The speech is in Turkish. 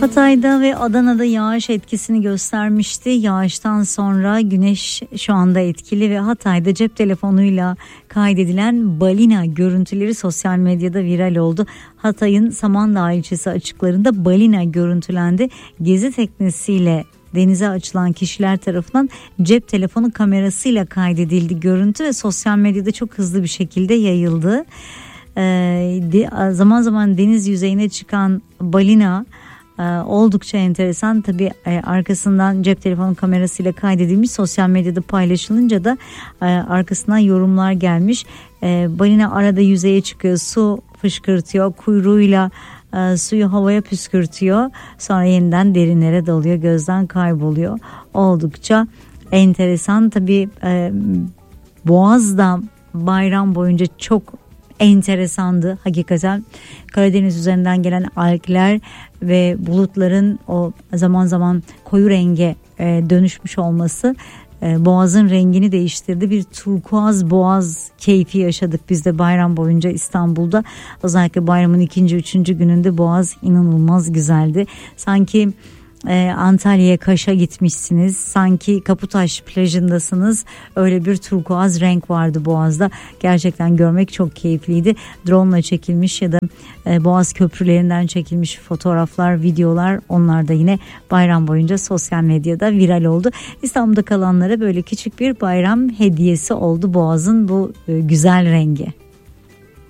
Hatay'da ve Adana'da yağış etkisini göstermişti. Yağıştan sonra güneş şu anda etkili ve Hatay'da cep telefonuyla kaydedilen balina görüntüleri sosyal medyada viral oldu. Hatay'ın Samandağ ilçesi açıklarında balina görüntülendi. Gezi teknesiyle denize açılan kişiler tarafından cep telefonu kamerasıyla kaydedildi görüntü ve sosyal medyada çok hızlı bir şekilde yayıldı. Zaman zaman deniz yüzeyine çıkan balina oldukça enteresan. Tabii arkasından cep telefonu kamerasıyla kaydedilmiş, sosyal medyada paylaşılınca da arkasından yorumlar gelmiş. Balina arada yüzeye çıkıyor, su fışkırtıyor, kuyruğuyla suyu havaya püskürtüyor, sonra yeniden derinlere dalıyor, gözden kayboluyor. Oldukça enteresan. Tabii Boğaz'da bayram boyunca çok enteresandı hakikaten. Karadeniz üzerinden gelen algler ve bulutların o zaman zaman koyu renge dönüşmüş olması Boğaz'ın rengini değiştirdi. Bir turkuaz boğaz keyfi yaşadık biz de bayram boyunca İstanbul'da. Özellikle bayramın 2. 3. gününde Boğaz inanılmaz güzeldi. Sanki Antalya'ya, Kaş'a gitmişsiniz, sanki Kaputaş plajındasınız, öyle bir turkuaz renk vardı Boğaz'da. Gerçekten görmek çok keyifliydi. Drone ile çekilmiş ya da Boğaz köprülerinden çekilmiş fotoğraflar, videolar, onlar da yine bayram boyunca sosyal medyada viral oldu. İstanbul'da kalanlara böyle küçük bir bayram hediyesi oldu Boğaz'ın bu güzel rengi.